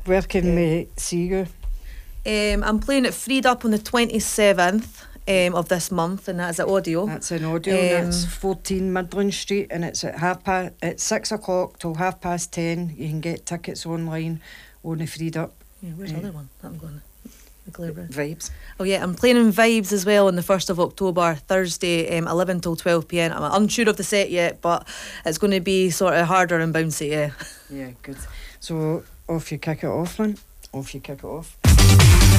Where can we see you? I'm playing at Freed Up on the 27th of this month, and that's at Audio. That's an Audio, and that's 14 Midland Street, and it's at 6 o'clock till 10:30. You can get tickets online on the Freed Up. Yeah, where's the other one that I'm going to? Vibes. Oh yeah, I'm playing in Vibes as well on the 1st of October, Thursday, 11 till 12 p.m. I'm unsure of the set yet, but it's going to be sort of harder and bouncy, yeah. Yeah, good. So off you kick it off, Lynn. Off you kick it off.